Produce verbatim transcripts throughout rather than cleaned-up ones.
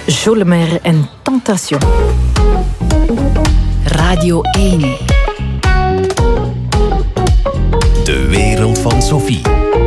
Jolimer en Tentation. Radio één. De wereld van Sophie.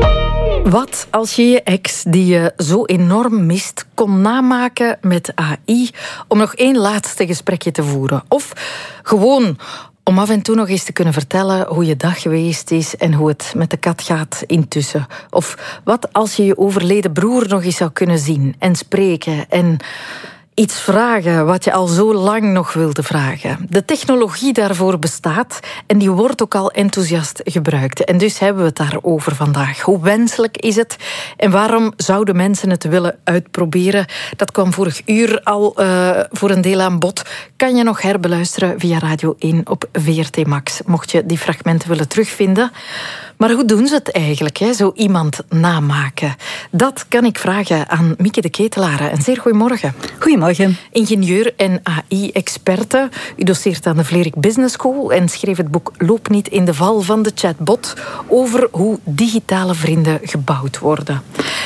Wat als je je ex, die je zo enorm mist, kon namaken met A I om nog één laatste gesprekje te voeren? Of gewoon om af en toe nog eens te kunnen vertellen hoe je dag geweest is en hoe het met de kat gaat intussen? Of wat als je je overleden broer nog eens zou kunnen zien en spreken en iets vragen wat je al zo lang nog wilde vragen? De technologie daarvoor bestaat en die wordt ook al enthousiast gebruikt. En dus hebben we het daarover vandaag. Hoe wenselijk is het en waarom zouden mensen het willen uitproberen? Dat kwam vorig uur al uh, voor een deel aan bod. Kan je nog herbeluisteren via Radio één op V R T Max, mocht je die fragmenten willen terugvinden. Maar hoe doen ze het eigenlijk, hè? Zo iemand namaken? Dat kan ik vragen aan Mieke de Ketelaere. En zeer goedemorgen. Goedemorgen. Ingenieur en A I-experte. U doseert aan de Vlerik Business School en schreef het boek Loop niet in de val van de chatbot over hoe digitale vrienden gebouwd worden.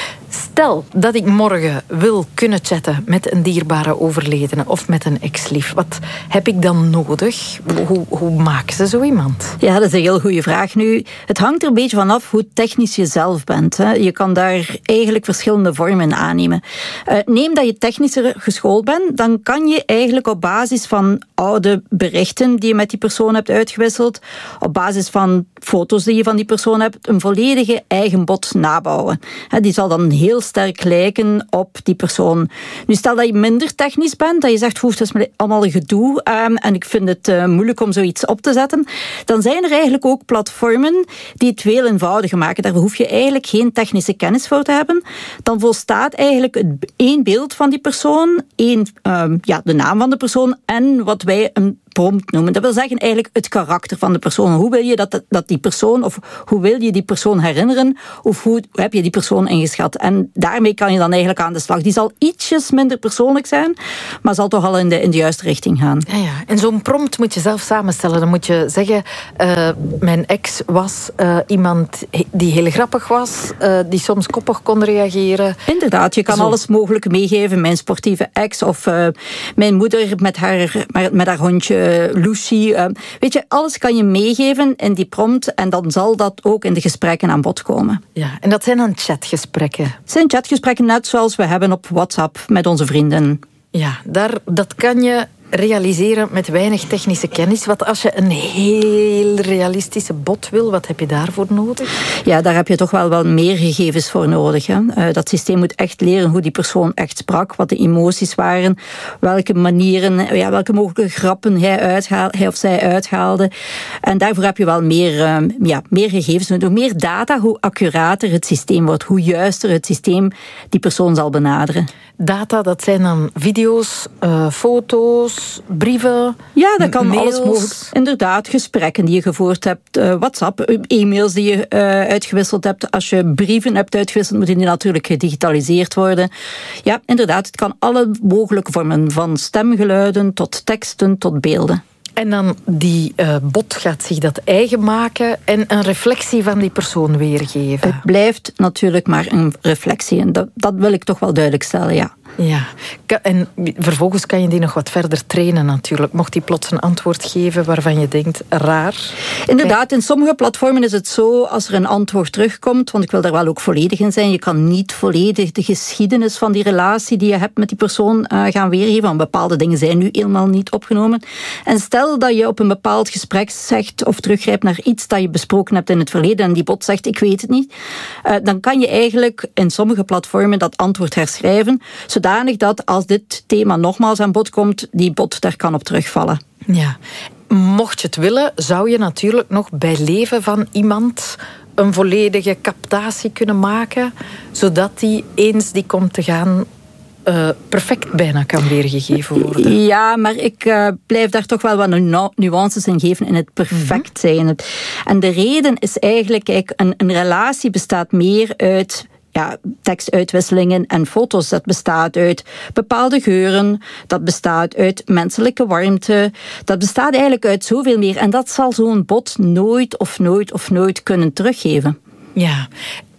Stel dat ik morgen wil kunnen chatten met een dierbare overledene of met een ex-lief. Wat heb ik dan nodig? Hoe, hoe maken ze zo iemand? Ja, dat is een heel goede vraag. Nu, het hangt er een beetje vanaf hoe technisch je zelf bent. Hè. Je kan daar eigenlijk verschillende vormen aannemen. Uh, neem dat je technischer geschoold bent, dan kan je eigenlijk op basis van oude berichten die je met die persoon hebt uitgewisseld, op basis van foto's die je van die persoon hebt, een volledige eigen bot nabouwen. Hè, die zal dan heel sterk lijken op die persoon. Nu, stel dat je minder technisch bent, dat je zegt, hoeft dat is allemaal een gedoe um, en ik vind het uh, moeilijk om zoiets op te zetten, dan zijn er eigenlijk ook platformen die het veel eenvoudiger maken. Daar hoef je eigenlijk geen technische kennis voor te hebben. Dan volstaat eigenlijk één beeld van die persoon, één, um, ja, de naam van de persoon en wat wij een prompt noemen. Dat wil zeggen eigenlijk het karakter van de persoon. Hoe wil je dat, dat die persoon, of hoe wil je die persoon herinneren, of hoe heb je die persoon ingeschat? En daarmee kan je dan eigenlijk aan de slag. Die zal ietsjes minder persoonlijk zijn, maar zal toch al in de, in de juiste richting gaan. Ja, ja. En zo'n prompt moet je zelf samenstellen. Dan moet je zeggen, uh, mijn ex was uh, iemand die heel grappig was, uh, die soms koppig kon reageren. Inderdaad, je kan Zo. alles mogelijk meegeven. Mijn sportieve ex of uh, mijn moeder met haar, met haar hondje Lucy. Uh, weet je, alles kan je meegeven in die prompt en dan zal dat ook in de gesprekken aan bod komen. Ja, en dat zijn dan chatgesprekken? Het zijn chatgesprekken net zoals we hebben op WhatsApp met onze vrienden. Ja, daar, dat kan je realiseren met weinig technische kennis. Wat als je een heel realistische bot wil, wat heb je daarvoor nodig? Ja, daar heb je toch wel wel meer gegevens voor nodig. Hè. Uh, dat systeem moet echt leren hoe die persoon echt sprak, wat de emoties waren, welke manieren, ja, welke mogelijke grappen hij, uithaal, hij of zij uithaalde. En daarvoor heb je wel meer, uh, ja, meer gegevens nodig. Hoe meer data, hoe accurater het systeem wordt, hoe juister het systeem die persoon zal benaderen. Data, dat zijn dan video's, uh, foto's, brieven, ja, dat kan mails. Alles mogelijk. Inderdaad, gesprekken die je gevoerd hebt, uh, WhatsApp, e-mails die je uh, uitgewisseld hebt. Als je brieven hebt uitgewisseld, moeten die natuurlijk gedigitaliseerd worden. Ja, inderdaad, het kan alle mogelijke vormen, van stemgeluiden tot teksten tot beelden. En dan die uh, bot gaat zich dat eigen maken en een reflectie van die persoon weergeven. Het blijft natuurlijk maar een reflectie. En dat, dat wil ik toch wel duidelijk stellen, ja. Ja, en vervolgens kan je die nog wat verder trainen natuurlijk. Mocht die plots een antwoord geven waarvan je denkt, raar. Inderdaad, in sommige platformen is het zo, als er een antwoord terugkomt, want ik wil daar wel ook volledig in zijn, je kan niet volledig de geschiedenis van die relatie die je hebt met die persoon uh, gaan weergeven, want bepaalde dingen zijn nu helemaal niet opgenomen. En stel dat je op een bepaald gesprek zegt of teruggrijpt naar iets dat je besproken hebt in het verleden en die bot zegt, ik weet het niet, uh, dan kan je eigenlijk in sommige platformen dat antwoord herschrijven, zodanig dat als dit thema nogmaals aan bod komt, die bot daar kan op terugvallen. Ja. Mocht je het willen, zou je natuurlijk nog bij leven van iemand een volledige captatie kunnen maken, zodat die eens die komt te gaan Uh, perfect bijna kan weergegeven worden. Ja, maar ik uh, blijf daar toch wel wat nu- nuances in geven in het perfect zijn. En de reden is eigenlijk, kijk, een, een relatie bestaat meer uit ja, tekstuitwisselingen en foto's. Dat bestaat uit bepaalde geuren, dat bestaat uit menselijke warmte, dat bestaat eigenlijk uit zoveel meer. En dat zal zo'n bot nooit of nooit of nooit kunnen teruggeven. Ja.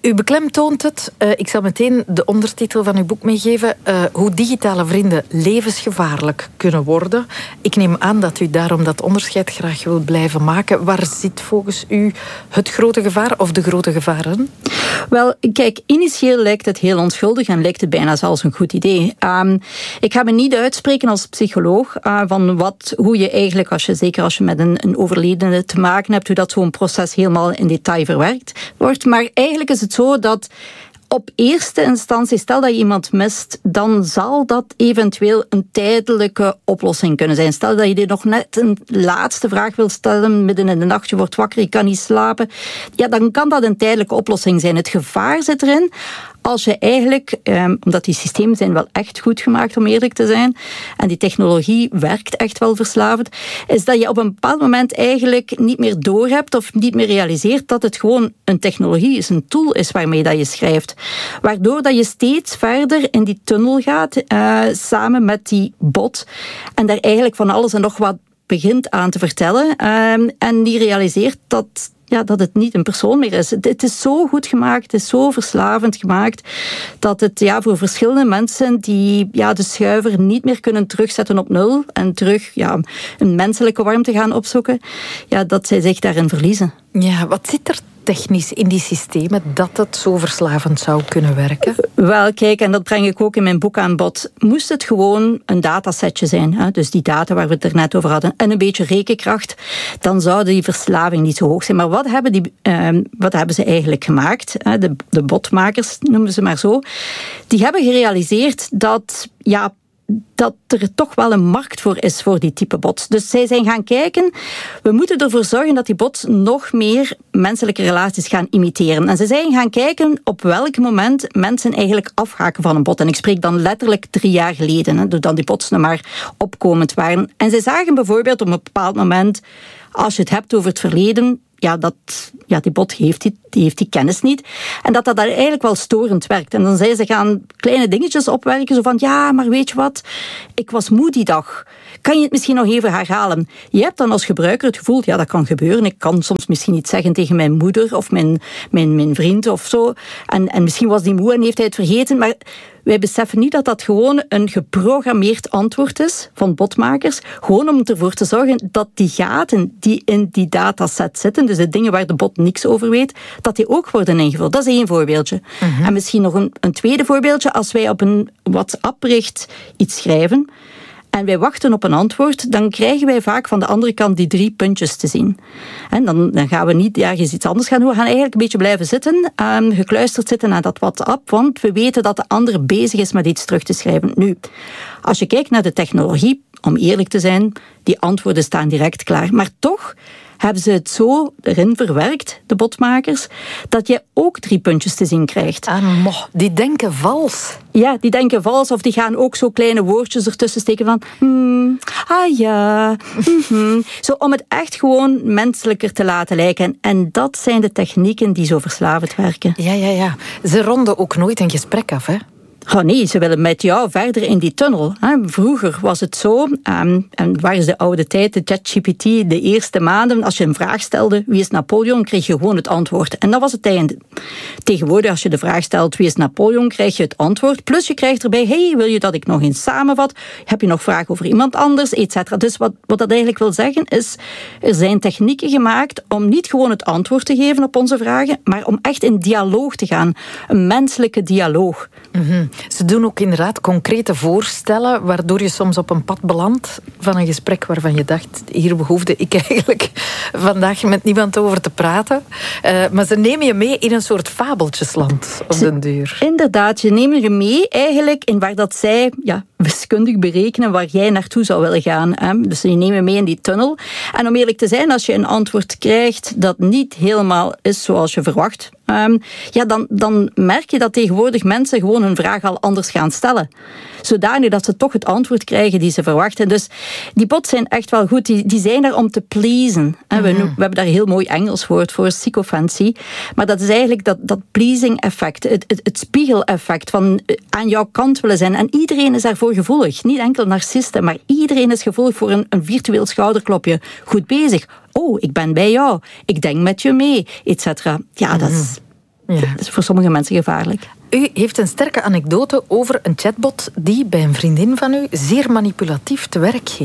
U beklemtoont het, uh, ik zal meteen de ondertitel van uw boek meegeven, uh, hoe digitale vrienden levensgevaarlijk kunnen worden. Ik neem aan dat u daarom dat onderscheid graag wil blijven maken. Waar zit volgens u het grote gevaar of de grote gevaren? Wel, kijk, initieel lijkt het heel onschuldig en lijkt het bijna zelfs een goed idee. Um, ik ga me niet uitspreken als psycholoog uh, van wat, hoe je eigenlijk, als je, zeker als je met een, een overledene te maken hebt, hoe dat zo'n proces helemaal in detail verwerkt wordt. Maar eigenlijk is het zo dat op eerste instantie, stel dat je iemand mist, dan zal dat eventueel een tijdelijke oplossing kunnen zijn. Stel dat je dit nog net een laatste vraag wil stellen, midden in de nacht, je wordt wakker, je kan niet slapen. Ja, dan kan dat een tijdelijke oplossing zijn. Het gevaar zit erin als je eigenlijk, eh, omdat die systemen zijn wel echt goed gemaakt, om eerlijk te zijn, en die technologie werkt echt wel verslavend, is dat je op een bepaald moment eigenlijk niet meer doorhebt of niet meer realiseert dat het gewoon een technologie is, een tool is waarmee dat je schrijft. Waardoor dat je steeds verder in die tunnel gaat, uh, samen met die bot, en daar eigenlijk van alles en nog wat begint aan te vertellen, uh, en die realiseert dat Ja, dat het niet een persoon meer is. Het is zo goed gemaakt, het is zo verslavend gemaakt, dat het ja, voor verschillende mensen die ja, de schuiver niet meer kunnen terugzetten op nul en terug ja, een menselijke warmte gaan opzoeken, ja, dat zij zich daarin verliezen. Ja, wat zit er technisch in die systemen dat het zo verslavend zou kunnen werken? Wel, kijk, en dat breng ik ook in mijn boek aan bod. Moest het gewoon een datasetje zijn, hè? Dus die data waar we het er net over hadden, en een beetje rekenkracht, dan zou die verslaving niet zo hoog zijn. Maar wat hebben, die, uh, wat hebben ze eigenlijk gemaakt? De, de botmakers, noemen ze maar zo. Die hebben gerealiseerd dat ja, dat er toch wel een markt voor is voor die type bots. Dus zij zijn gaan kijken, we moeten ervoor zorgen dat die bots nog meer menselijke relaties gaan imiteren. En ze zijn gaan kijken op welk moment mensen eigenlijk afhaken van een bot. En ik spreek dan letterlijk drie jaar geleden, hè, doordat die bots nog maar opkomend waren. En zij zagen bijvoorbeeld op een bepaald moment, als je het hebt over het verleden, ja, dat, ja, die bot heeft die, die heeft die kennis niet. En dat dat daar eigenlijk wel storend werkt. En dan zijn ze gaan kleine dingetjes opwerken, zo van, ja, maar weet je wat, ik was moe die dag. Kan je het misschien nog even herhalen? Je hebt dan als gebruiker het gevoel, ja, dat kan gebeuren. Ik kan soms misschien iets zeggen tegen mijn moeder of mijn, mijn, mijn vriend of zo. En, en misschien was die moe en heeft hij het vergeten, maar wij beseffen niet dat dat gewoon een geprogrammeerd antwoord is van botmakers. Gewoon om ervoor te zorgen dat die gaten die in die dataset zitten, dus de dingen waar de bot niks over weet, dat die ook worden ingevuld. Dat is één voorbeeldje. Uh-huh. En misschien nog een, een tweede voorbeeldje. Als wij op een WhatsApp-bericht iets schrijven en wij wachten op een antwoord, dan krijgen wij vaak van de andere kant die drie puntjes te zien. En dan, dan gaan we niet ergens iets anders gaan doen. We gaan eigenlijk een beetje blijven zitten, um, gekluisterd zitten aan dat WhatsApp, want we weten dat de ander bezig is met iets terug te schrijven. Nu, als je kijkt naar de technologie, om eerlijk te zijn, die antwoorden staan direct klaar. Maar toch hebben ze het zo erin verwerkt, de botmakers, dat je ook drie puntjes te zien krijgt. Ah, mo, die denken vals. Ja, die denken vals, of die gaan ook zo kleine woordjes ertussen steken van hmm, ah ja, mm-hmm. Zo om het echt gewoon menselijker te laten lijken. En dat zijn de technieken die zo verslavend werken. Ja, ja, ja. Ze ronden ook nooit een gesprek af, hè? Oh nee, ze willen met jou verder in die tunnel. Vroeger was het zo, um, en waar is de oude tijd, de ChatGPT, de eerste maanden, als je een vraag stelde, wie is Napoleon, kreeg je gewoon het antwoord. En dat was het einde. Tegenwoordig, als je de vraag stelt, wie is Napoleon, krijg je het antwoord. Plus je krijgt erbij, hey, wil je dat ik nog eens samenvat? Heb je nog vragen over iemand anders, et cetera. Dus wat, wat dat eigenlijk wil zeggen is, er zijn technieken gemaakt om niet gewoon het antwoord te geven op onze vragen, maar om echt in dialoog te gaan. Een menselijke dialoog. Mm-hmm. Ze doen ook inderdaad concrete voorstellen, waardoor je soms op een pad belandt van een gesprek waarvan je dacht, hier behoefde ik eigenlijk vandaag met niemand over te praten. Uh, maar ze nemen je mee in een soort fabeltjesland op den duur. Inderdaad, je neemt je mee eigenlijk in waar dat zij ja, wiskundig berekenen waar jij naartoe zou willen gaan. Hè? Dus je neemt je mee in die tunnel. En om eerlijk te zijn, als je een antwoord krijgt dat niet helemaal is zoals je verwacht, Um, ja, dan, dan merk je dat tegenwoordig mensen gewoon hun vraag al anders gaan stellen. Zodanig dat ze toch het antwoord krijgen die ze verwachten. Dus die bots zijn echt wel goed. Die, die zijn daar om te pleasen. Mm-hmm. We, we hebben daar een heel mooi Engels woord voor, sycophancy. Maar dat is eigenlijk dat, dat pleasing effect. Het, het, het spiegeleffect van aan jouw kant willen zijn. En iedereen is daarvoor gevoelig. Niet enkel narcisten, maar iedereen is gevoelig voor een, een virtueel schouderklopje. Goed bezig. Oh, ik ben bij jou. Ik denk met je mee, et cetera. Ja, dat is... Ja. Dat is voor sommige mensen gevaarlijk. U heeft een sterke anekdote over een chatbot die bij een vriendin van u zeer manipulatief te werk ging.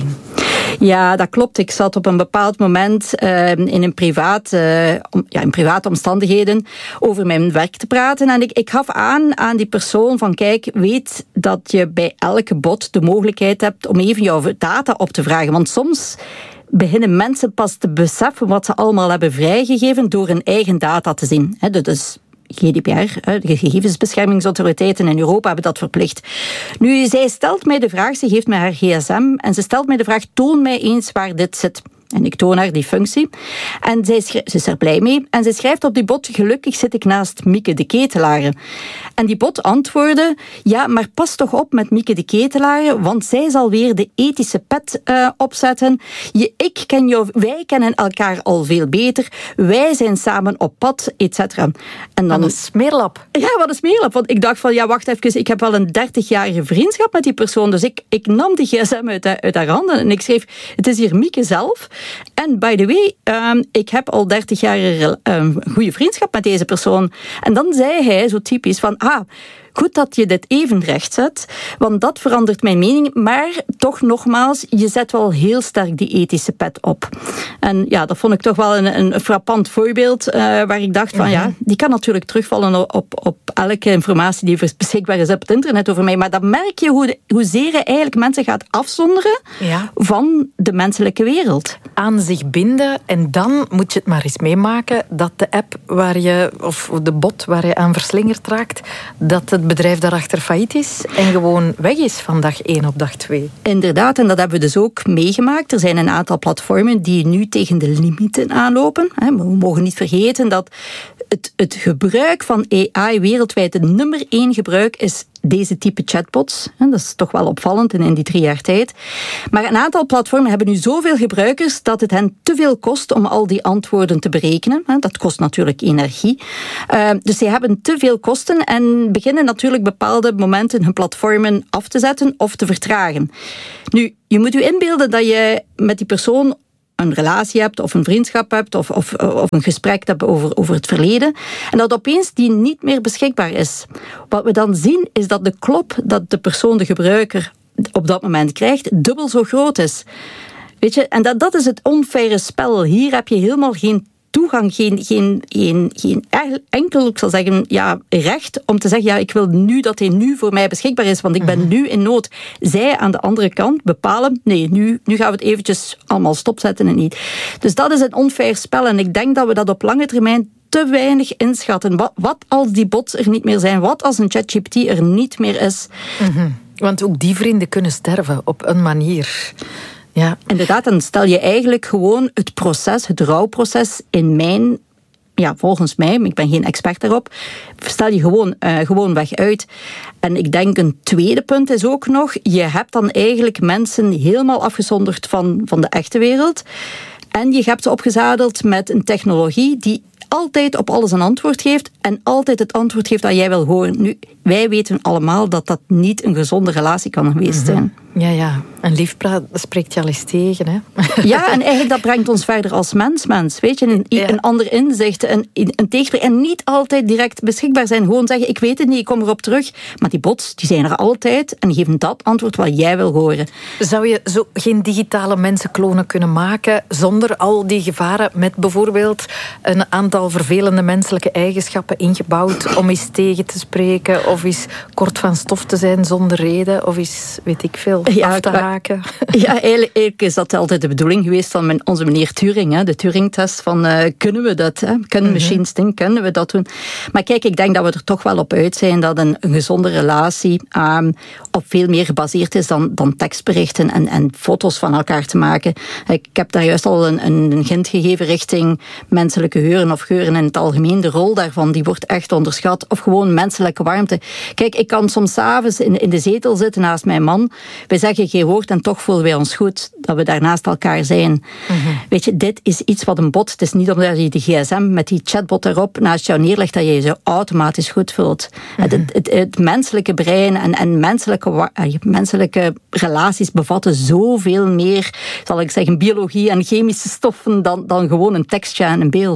Ja, dat klopt. Ik zat op een bepaald moment uh, in, een privaat, uh, om, ja, in private omstandigheden over mijn werk te praten. En ik, ik gaf aan aan die persoon van kijk, weet dat je bij elke bot de mogelijkheid hebt om even jouw data op te vragen. Want soms beginnen mensen pas te beseffen wat ze allemaal hebben vrijgegeven door hun eigen data te zien. He, dus G D P R, de gegevensbeschermingsautoriteiten in Europa hebben dat verplicht. Nu, zij stelt mij de vraag, ze geeft mij haar gsm en ze stelt mij de vraag, toon mij eens waar dit zit. En ik toon haar die functie. En zij schrijft, ze is er blij mee. En zij schrijft op die bot, gelukkig zit ik naast Mieke de Ketelare. En die bot antwoordde, ja, maar pas toch op met Mieke de Ketelare, want zij zal weer de ethische pet uh, opzetten. Je, ik ken jou, wij kennen elkaar al veel beter. Wij zijn samen op pad, et cetera. En dan wat een smeerlap. Ja, wat een smeerlap. Want ik dacht van, ja, wacht even, ik heb wel een dertigjarige vriendschap met die persoon. Dus ik, ik nam die gsm uit, uit haar handen en ik schreef, het is hier Mieke zelf. En by the way, um, ik heb al dertig jaar een um, goede vriendschap met deze persoon. En dan zei hij zo typisch van, ah, goed dat je dit even recht zet, want dat verandert mijn mening. Maar toch nogmaals, je zet wel heel sterk die ethische pet op. En ja, dat vond ik toch wel een, een frappant voorbeeld, uh, waar ik dacht van, ja, die kan natuurlijk terugvallen op, op elke informatie die beschikbaar is op het internet over mij. Maar dan merk je hoe de, hoezeer je eigenlijk mensen gaat afzonderen ja. van de menselijke wereld. Aan zich binden en dan moet je het maar eens meemaken dat de app waar je, of de bot waar je aan verslingerd raakt, dat het bedrijf daarachter failliet is en gewoon weg is van dag één op dag twee. Inderdaad, en dat hebben we dus ook meegemaakt. Er zijn een aantal platformen die nu tegen de limieten aanlopen. We mogen niet vergeten dat het, het gebruik van A I wereldwijd, het nummer één gebruik is deze type chatbots. Dat is toch wel opvallend in die drie jaar tijd. Maar een aantal platformen hebben nu zoveel gebruikers dat het hen te veel kost om al die antwoorden te berekenen. Dat kost natuurlijk energie. Dus ze hebben te veel kosten en beginnen natuurlijk bepaalde momenten hun platformen af te zetten of te vertragen. Nu, je moet je inbeelden dat je met die persoon een relatie hebt, of een vriendschap hebt, of, of, of een gesprek hebt over, over het verleden, en dat opeens die niet meer beschikbaar is. Wat we dan zien, is dat de klop dat de persoon, de gebruiker, op dat moment krijgt, dubbel zo groot is. Weet je, en dat, dat is het onfaire spel. Hier heb je helemaal geen toegang, geen, geen, geen, geen enkel, ik zal zeggen, ja, recht om te zeggen, ja, ik wil nu dat hij nu voor mij beschikbaar is, want ik ben mm-hmm. nu in nood. Zij aan de andere kant bepalen, nee, nu, nu gaan we het eventjes allemaal stopzetten en niet. Dus dat is een onfair spel en ik denk dat we dat op lange termijn te weinig inschatten. Wat, wat als die bots er niet meer zijn? Wat als een ChatGPT er niet meer is? Mm-hmm. Want ook die vrienden kunnen sterven op een manier. Ja. Inderdaad, dan stel je eigenlijk gewoon het proces, het rouwproces in mijn, ja, volgens mij, ik ben geen expert daarop, stel je gewoon, uh, gewoon weg uit. En ik denk een tweede punt is ook nog, je hebt dan eigenlijk mensen helemaal afgezonderd van, van de echte wereld. En je hebt ze opgezadeld met een technologie die altijd op alles een antwoord geeft en altijd het antwoord geeft dat jij wil horen. Nu, wij weten allemaal dat dat niet een gezonde relatie kan geweest zijn. Mm-hmm. Ja, ja. En liefpraat spreekt je al eens tegen, hè? Ja, en eigenlijk dat brengt ons verder als mens, mens. Weet je, een, ja. een ander inzicht, een, een tegenspraak. En niet altijd direct beschikbaar zijn. Gewoon zeggen, ik weet het niet, ik kom erop terug. Maar die bots, die zijn er altijd en geven dat antwoord wat jij wil horen. Zou je zo geen digitale mensenklonen kunnen maken zonder al die gevaren met bijvoorbeeld een aantal vervelende menselijke eigenschappen ingebouwd om eens tegen te spreken of eens kort van stof te zijn zonder reden of eens, weet ik veel, ja, af te haken? Ja, eigenlijk, eigenlijk is dat altijd de bedoeling geweest van mijn, onze meneer Turing, hè, de Turing-test van uh, kunnen we dat, hè? Kunnen mm-hmm. machines denken, kunnen we dat doen? Maar kijk, ik denk dat we er toch wel op uit zijn dat een, een gezonde relatie um, op veel meer gebaseerd is dan, dan tekstberichten en, en foto's van elkaar te maken. Ik heb daar juist al een, een hint gegeven richting menselijke geuren of geuren in het algemeen. De rol daarvan, die wordt echt onderschat. Of gewoon menselijke warmte. Kijk, ik kan soms 's avonds in, in de zetel zitten naast mijn man. Wij zeggen geen woord en toch voelen wij ons goed dat we daar naast elkaar zijn. Mm-hmm. Weet je, dit is iets wat een bot, het is niet omdat je de gsm met die chatbot erop naast jou neerlegt dat je je zo automatisch goed voelt. Mm-hmm. Het, het, het menselijke brein en, en menselijke, menselijke relaties bevatten zoveel meer, zal ik zeggen, biologie en chemische stoffen dan, dan gewoon een tekstje en een beeld.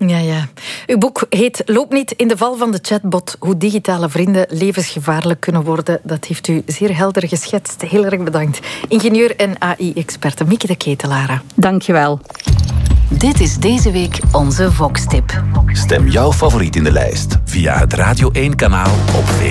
Ja, ja. Uw boek heet Loop niet in de val van de chatbot. Hoe digitale vrienden levensgevaarlijk kunnen worden. Dat heeft u zeer helder geschetst. Heel erg bedankt. Ingenieur en A I-experte Mieke de Ketelaere. Dank je wel. Dit is deze week onze Vox-tip. Stem jouw favoriet in de lijst via het Radio één kanaal op V